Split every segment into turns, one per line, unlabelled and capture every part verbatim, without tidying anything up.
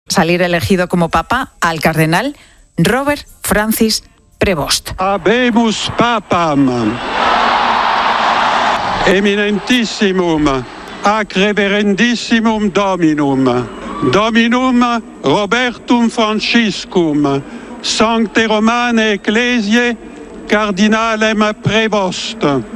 salir elegido como papa al cardenal Robert Francis Prevost.
Habemus papam, eminentissimum, ac reverendissimum dominum, dominum Robertum Franciscum, sancte Romane Ecclesiae, cardinalem Prevost.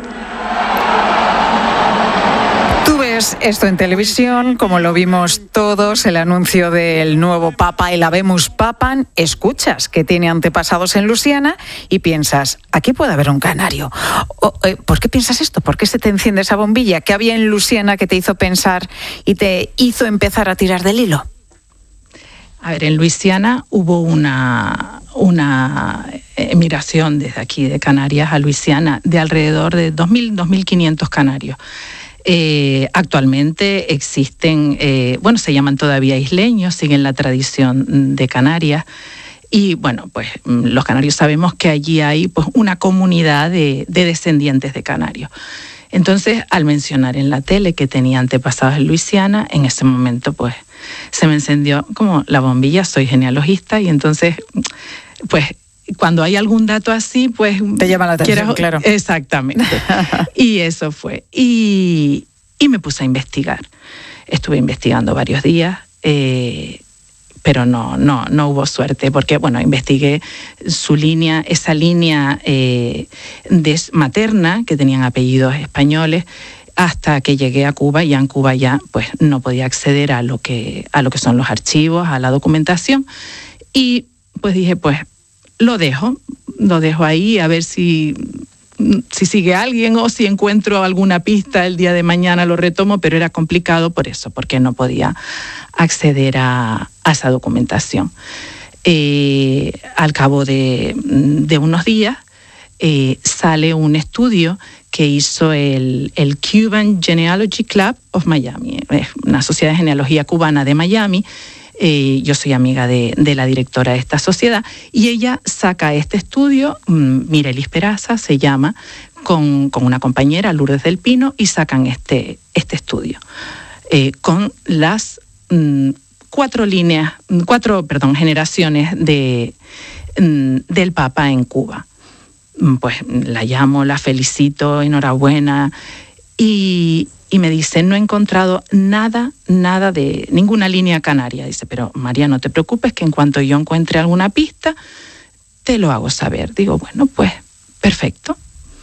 Tú ves esto en televisión, como lo vimos todos, el anuncio del nuevo Papa, el Habemus Papam, escuchas que tiene antepasados en Luisiana y piensas, aquí puede haber un canario. O, eh, ¿Por qué piensas esto? ¿Por qué se te enciende esa bombilla? ¿Qué había en Luisiana que te hizo pensar y te hizo empezar a tirar del hilo?
A ver, en Luisiana hubo una, una emigración desde aquí de Canarias a Luisiana de alrededor de dos mil, dos mil quinientos canarios. Eh, actualmente existen, eh, bueno, se llaman todavía isleños, siguen la tradición de Canarias. Y bueno, pues los canarios sabemos que allí hay pues una comunidad de, de descendientes de canarios. Entonces, al mencionar en la tele que tenía antepasados en Luisiana, en ese momento pues se me encendió como la bombilla, soy genealogista y entonces pues cuando hay algún dato así, pues
te llama la atención, quiero, claro.
Exactamente. Y eso fue. Y, y me puse a investigar. Estuve investigando varios días, eh, pero no, no, no hubo suerte, porque bueno, investigué su línea, esa línea eh, de materna, que tenían apellidos españoles, hasta que llegué a Cuba, y en Cuba ya pues no podía acceder a lo que, a lo que son los archivos, a la documentación, y pues dije, pues lo dejo, lo dejo ahí a ver si, si sigue alguien o si encuentro alguna pista el día de mañana lo retomo, pero era complicado por eso, porque no podía acceder a, a esa documentación. Eh, al cabo de, de unos días eh, sale un estudio que hizo el, el Cuban Genealogy Club of Miami, es una sociedad de genealogía cubana de Miami. Eh, yo soy amiga de, de la directora de esta sociedad y ella saca este estudio, Mirelis Peraza se llama, con, con una compañera, Lourdes del Pino, y sacan este, este estudio eh, con las mm, cuatro líneas, cuatro, perdón, generaciones de, mm, del Papa en Cuba. Pues la llamo, la felicito, enhorabuena, y... Y me dice, no he encontrado nada, nada de ninguna línea canaria. Dice, pero María, no te preocupes, que en cuanto yo encuentre alguna pista, te lo hago saber. Digo, bueno, pues, perfecto.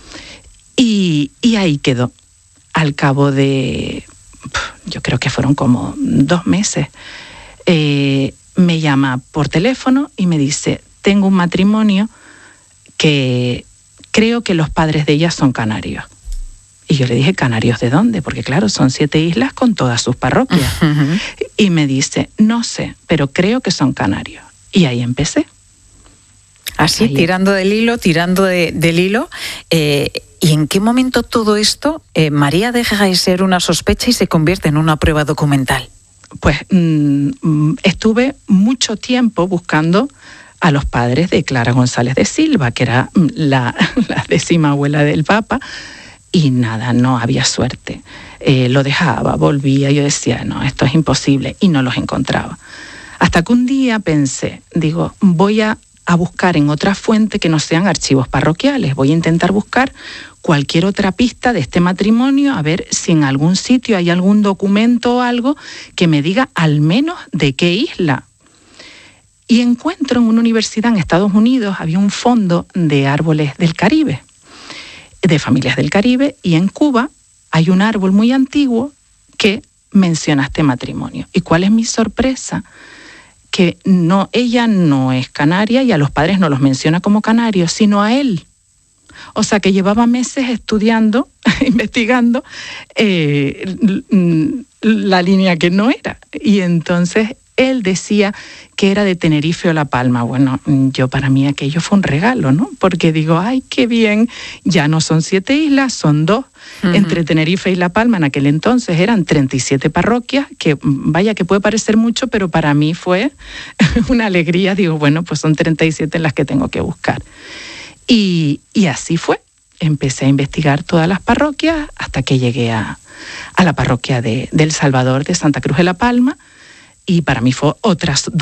Y, y ahí quedó. Al cabo de, yo creo que fueron como dos meses, eh, me llama por teléfono y me dice, tengo un matrimonio que creo que los padres de ella son canarios. Y yo le dije, ¿canarios de dónde? Porque claro, son siete islas con todas sus parroquias. Uh-huh. Y me dice, no sé, pero creo que son canarios. Y ahí empecé.
Así, ahí. tirando del hilo, tirando de, del hilo. Eh, ¿Y en qué momento todo esto, eh, María, deja de ser una sospecha y se convierte en una prueba documental?
Pues mmm, estuve mucho tiempo buscando a los padres de Clara González de Silva, que era la, la décima abuela del Papa. Y nada, no había suerte. Eh, lo dejaba, volvía, yo decía, no, esto es imposible, y no los encontraba. Hasta que un día pensé, digo, voy a, a buscar en otra fuente que no sean archivos parroquiales, voy a intentar buscar cualquier otra pista de este matrimonio, a ver si en algún sitio hay algún documento o algo que me diga al menos de qué isla. Y encuentro en una universidad en Estados Unidos, había un fondo de árboles del Caribe, de familias del Caribe, y en Cuba hay un árbol muy antiguo que menciona este matrimonio. ¿Y cuál es mi sorpresa? Que no, ella no es canaria y a los padres no los menciona como canarios, sino a él. O sea que llevaba meses estudiando, investigando eh, la línea que no era. Y entonces él decía que era de Tenerife o La Palma. Bueno, yo para mí aquello fue un regalo, ¿no? Porque digo, ay, qué bien, ya no son siete islas, son dos. Uh-huh. Entre Tenerife y La Palma en aquel entonces eran treinta y siete parroquias, que vaya que puede parecer mucho, pero para mí fue una alegría. Digo, bueno, pues son treinta y siete en las que tengo que buscar. Y, y así fue. Empecé a investigar todas las parroquias hasta que llegué a, a la parroquia de, de El Salvador, de Santa Cruz de La Palma. y para mí fue otras dos